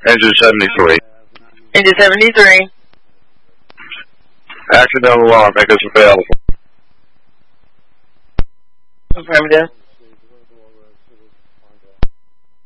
Engine 73. Engine 73. Accidental alarm, make us available. Affirmative.